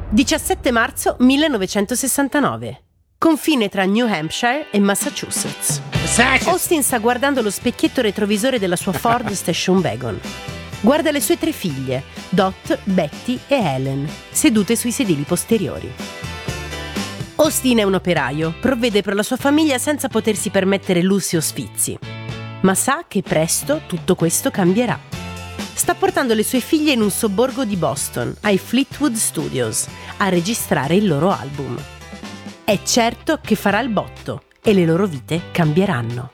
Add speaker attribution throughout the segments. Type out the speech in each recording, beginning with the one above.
Speaker 1: 17 marzo 1969. Confine tra New Hampshire e Massachusetts. Austin sta guardando lo specchietto retrovisore della sua Ford Station Wagon. Guarda le sue 3 figlie, Dot, Betty e Helen, sedute sui sedili posteriori. Austin è un operaio, provvede per la sua famiglia senza potersi permettere lussi o sfizi. Ma sa che presto tutto questo cambierà. Sta portando le sue figlie in un sobborgo di Boston, ai Fleetwood Studios, a registrare il loro album. È certo che farà il botto e le loro vite cambieranno.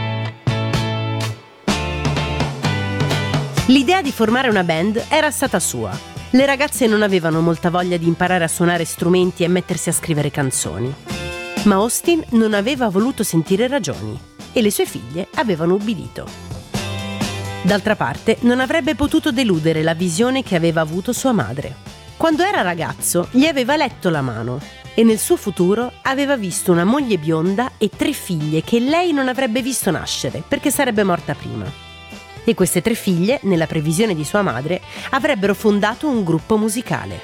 Speaker 1: L'idea di formare una band era stata sua. Le ragazze non avevano molta voglia di imparare a suonare strumenti e mettersi a scrivere canzoni. Ma Austin non aveva voluto sentire ragioni e le sue figlie avevano ubbidito. D'altra parte, non avrebbe potuto deludere la visione che aveva avuto sua madre. Quando era ragazzo, gli aveva letto la mano e nel suo futuro aveva visto una moglie bionda e 3 figlie che lei non avrebbe visto nascere perché sarebbe morta prima. E queste 3 figlie, nella previsione di sua madre, avrebbero fondato un gruppo musicale.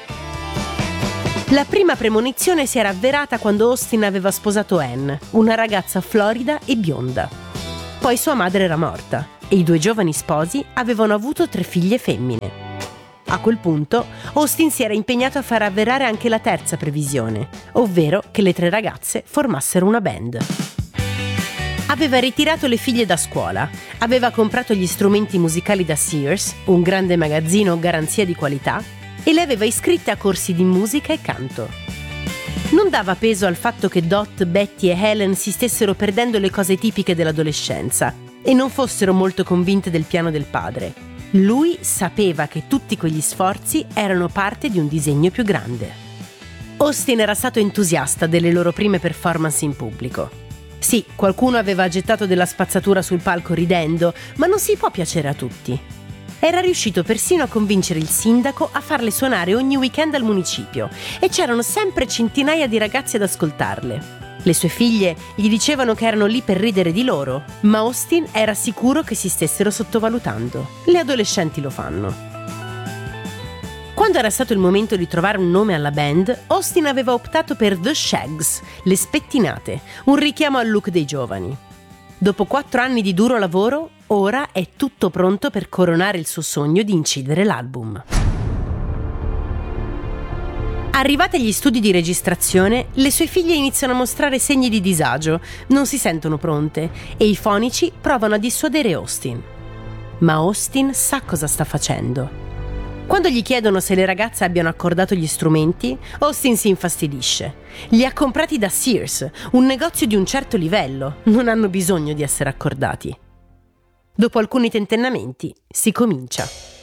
Speaker 1: La prima premonizione si era avverata quando Austin aveva sposato Anne, una ragazza florida e bionda. Poi sua madre era morta e i 2 giovani sposi avevano avuto 3 figlie femmine. A quel punto, Austin si era impegnato a far avverare anche la terza previsione, ovvero che le 3 ragazze formassero una band. Aveva ritirato le figlie da scuola, aveva comprato gli strumenti musicali da Sears, un grande magazzino garanzia di qualità, e le aveva iscritte a corsi di musica e canto. Non dava peso al fatto che Dot, Betty e Helen si stessero perdendo le cose tipiche dell'adolescenza e non fossero molto convinte del piano del padre. Lui sapeva che tutti quegli sforzi erano parte di un disegno più grande. Austin era stato entusiasta delle loro prime performance in pubblico. Sì, qualcuno aveva gettato della spazzatura sul palco ridendo, ma non si può piacere a tutti. Era riuscito persino a convincere il sindaco a farle suonare ogni weekend al municipio e c'erano sempre centinaia di ragazzi ad ascoltarle. Le sue figlie gli dicevano che erano lì per ridere di loro, ma Austin era sicuro che si stessero sottovalutando. Le adolescenti lo fanno. Quando era stato il momento di trovare un nome alla band, Austin aveva optato per The Shaggs, le spettinate, un richiamo al look dei giovani. Dopo 4 anni di duro lavoro, ora è tutto pronto per coronare il suo sogno di incidere l'album. Arrivate agli studi di registrazione, le sue figlie iniziano a mostrare segni di disagio, non si sentono pronte e i fonici provano a dissuadere Austin. Ma Austin sa cosa sta facendo. Quando gli chiedono se le ragazze abbiano accordato gli strumenti, Austin si infastidisce. Li ha comprati da Sears, un negozio di un certo livello, non hanno bisogno di essere accordati. Dopo alcuni tentennamenti, si comincia.